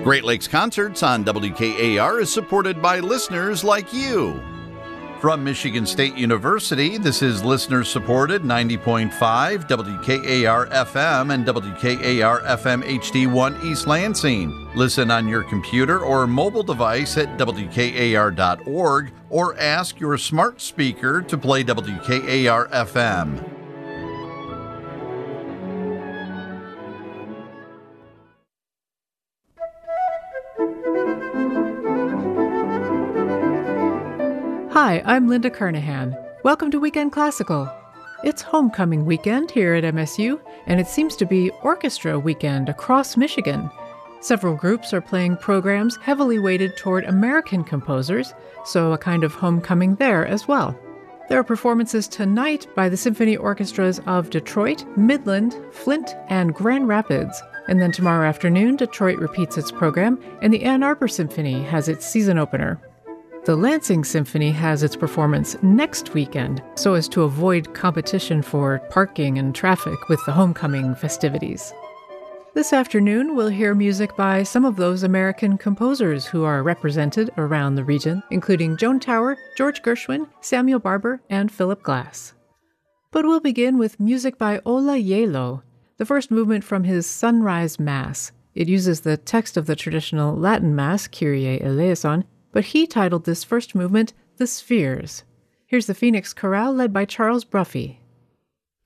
Great Lakes Concerts on WKAR is supported by listeners like you. From Michigan State University, this is listener-supported 90.5 WKAR-FM and WKAR-FM HD1 East Lansing. Listen on your computer or mobile device at WKAR.org or ask your smart speaker to play WKAR-FM. Hi, I'm Linda Carnahan. Welcome to Weekend Classical. It's homecoming weekend here at MSU, and it seems to be orchestra weekend across Michigan. Several groups are playing programs heavily weighted toward American composers, so a kind of homecoming there as well. There are performances tonight by the symphony orchestras of Detroit, Midland, Flint, and Grand Rapids. And then tomorrow afternoon, Detroit repeats its program, and the Ann Arbor Symphony has its season opener. The Lansing Symphony has its performance next weekend, so as to avoid competition for parking and traffic with the homecoming festivities. This afternoon, we'll hear music by some of those American composers who are represented around the region, including Joan Tower, George Gershwin, Samuel Barber, and Philip Glass. But we'll begin with music by Ola Gjeilo, the first movement from his Sunrise Mass. It uses the text of the traditional Latin Mass, Kyrie eleison, but he titled this first movement, The Spheres. Here's the Phoenix Chorale led by Charles Bruffy.